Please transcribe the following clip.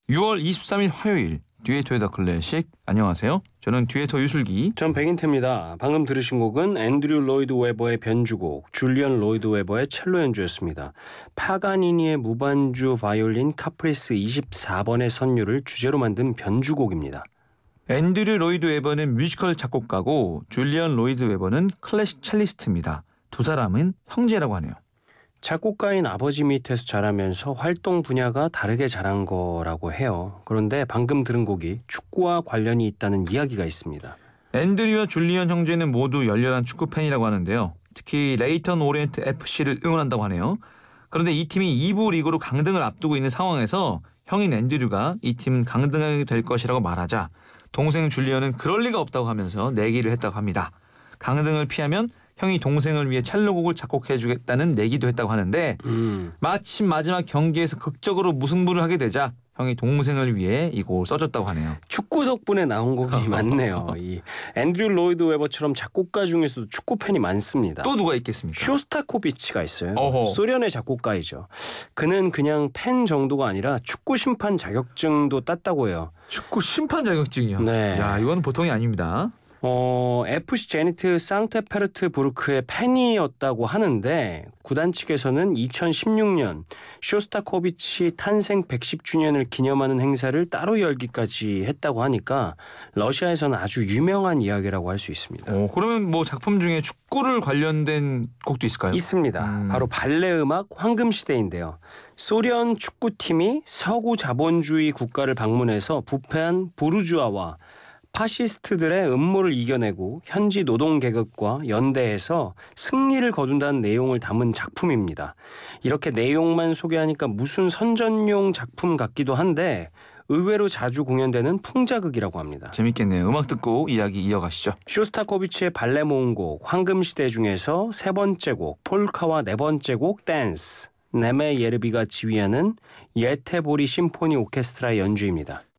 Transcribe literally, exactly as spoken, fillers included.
유월 이십삼일 화요일 듀에토의 더 클래식. 안녕하세요. 저는 듀에토 유슬기. 전 백인태입니다. 방금 들으신 곡은 앤드류 로이드 웨버의 변주곡, 줄리언 로이드 웨버의 첼로 연주였습니다. 파가니니의 무반주 바이올린 카프리스 이십사 번의 선율을 주제로 만든 변주곡입니다. 앤드류 로이드 웨버는 뮤지컬 작곡가고 줄리언 로이드 웨버는 클래식 첼리스트입니다. 두 사람은 형제라고 하네요. 작곡가인 아버지 밑에서 자라면서 활동 분야가 다르게 자란 거라고 해요. 그런데 방금 들은 곡이 축구와 관련이 있다는 이야기가 있습니다. 앤드류와 줄리언 형제는 모두 열렬한 축구 팬이라고 하는데요. 특히 레이턴 오리엔트 에프씨를 응원한다고 하네요. 그런데 이 팀이 이 부 리그로 강등을 앞두고 있는 상황에서 형인 앤드류가 이 팀은 강등하게 될 것이라고 말하자 동생 줄리언은 그럴 리가 없다고 하면서 내기를 했다고 합니다. 강등을 피하면 형이 동생을 위해 첼로곡을 작곡해주겠다는 내기도 했다고 하는데 음. 마침 마지막 경기에서 극적으로 무승부를 하게 되자 형이 동생을 위해 이 곡을 써줬다고 하네요. 축구 덕분에 나온 곡이 많네요. 이 앤드류 로이드 웨버처럼 작곡가 중에서도 축구 팬이 많습니다. 또 누가 있겠습니까? 쇼스타코비치가 있어요. 어허. 소련의 작곡가이죠. 그는 그냥 팬 정도가 아니라 축구 심판 자격증도 땄다고 해요. 축구 심판 자격증이요. 네. 야, 이건 보통이 아닙니다. 어, 에프씨 제니트 상트페르트부르크의 팬이었다고 하는데 구단 측에서는 이천십육 년 쇼스타코비치 탄생 백십 주년을 기념하는 행사를 따로 열기까지 했다고 하니까 러시아에서는 아주 유명한 이야기라고 할 수 있습니다. 어, 그러면 뭐 작품 중에 축구를 관련된 곡도 있을까요? 있습니다. 음. 바로 발레 음악 황금시대인데요. 소련 축구팀이 서구 자본주의 국가를 방문해서 부패한 부르주아와 파시스트들의 음모를 이겨내고 현지 노동계급과 연대해서 승리를 거둔다는 내용을 담은 작품입니다. 이렇게 내용만 소개하니까 무슨 선전용 작품 같기도 한데 의외로 자주 공연되는 풍자극이라고 합니다. 재밌겠네요. 음악 듣고 이야기 이어가시죠. 쇼스타코비치의 발레 모음곡 황금시대 중에서 세 번째 곡 폴카와 네 번째 곡 댄스, 네메 예르비가 지휘하는 예테보리 심포니 오케스트라의 연주입니다.